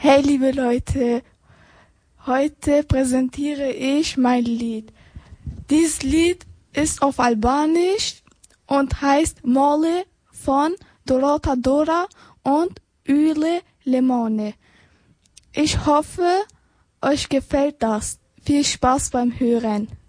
Hey liebe Leute, heute präsentiere ich mein Lied. Dieses Lied ist auf Albanisch und heißt Mole von Dorota Dora und Yle Lemone. Ich hoffe, euch gefällt das. Viel Spaß beim Hören.